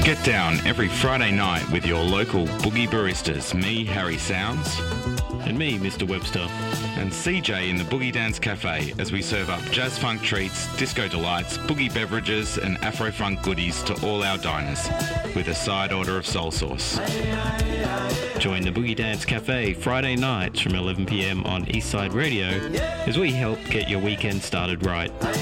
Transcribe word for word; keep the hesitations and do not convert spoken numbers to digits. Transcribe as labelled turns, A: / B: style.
A: Get down every Friday night with your local boogie baristas, me, Harry Sounds,
B: and me, Mister Webster,
A: and C J in the Boogie Dance Cafe as we serve up jazz funk treats, disco delights, boogie beverages and Afro funk goodies to all our diners, with a side order of soul sauce.
B: Join the Boogie Dance Cafe Friday nights from eleven p m on Eastside Radio as we help get your weekend started right.